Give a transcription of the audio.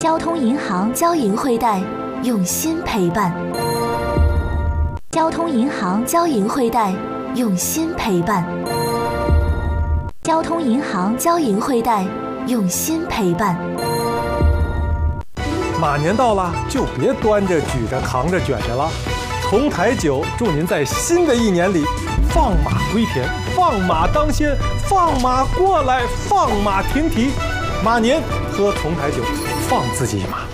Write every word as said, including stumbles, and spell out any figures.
交通银行交银汇贷，用心陪伴。交通银行交银汇贷，用心陪伴。交通银行交银汇贷，用心陪伴。 马年到了，就别端着、举着、扛着、卷着了。重台酒祝您在新的一年里放马归田，放马当先，放马过来，放马停蹄。马年喝重台酒，放自己一马。